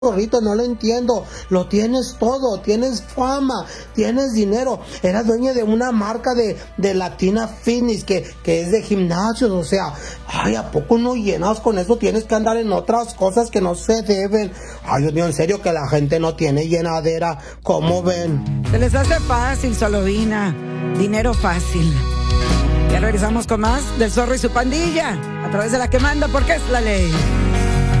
Rorrito, no lo entiendo. Lo tienes todo, tienes fama, tienes dinero. Eras dueña de una marca de Latina Fitness que es de gimnasios. O sea, ay, ¿a poco no llenas con eso? Tienes que andar en otras cosas que no se deben. Ay, Dios mío, en serio que la gente no tiene llenadera. ¿Cómo ven? Se les hace fácil, Solovina. Dinero fácil. Ya regresamos con más del Zorro y su pandilla a través de La Que Manda, porque es la ley.